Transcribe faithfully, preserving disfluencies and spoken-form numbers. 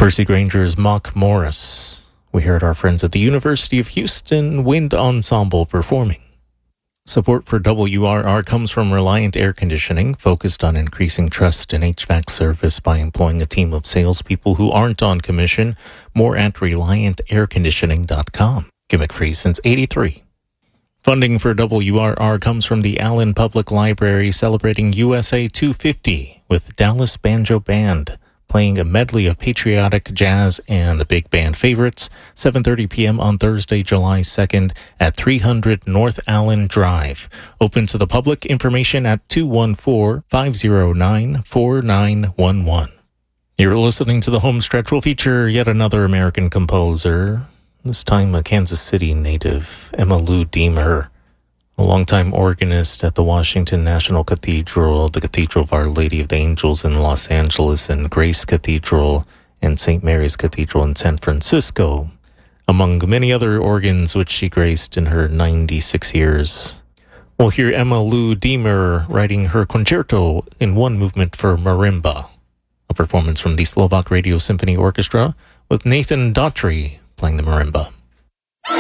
Percy Granger's Mock Morris. We heard our friends at the University of Houston Wind Ensemble performing. Support for W R R comes from Reliant Air Conditioning, focused on increasing trust in H V A C service by employing a team of salespeople who aren't on commission. More at reliant air conditioning dot com. Gimmick free since eighty-three. Funding for W R R comes from the Allen Public Library, celebrating U S A two fifty with Dallas Banjo Band, playing a medley of patriotic jazz and big band favorites, seven thirty p.m. on Thursday, July second at three hundred North Allen Drive. Open to the public. Information at two one four, five zero nine, four nine one one. You're listening to the home stretch. Will feature yet another American composer, this time a Kansas City native, Emma Lou Deemer, a longtime organist at the Washington National Cathedral, the Cathedral of Our Lady of the Angels in Los Angeles, and Grace Cathedral and Saint Mary's Cathedral in San Francisco, among many other organs which she graced in her ninety-six years. We'll hear Emma Lou Deemer writing her concerto in one movement for marimba, a performance from the Slovak Radio Symphony Orchestra with Nathan Daughtry playing the marimba.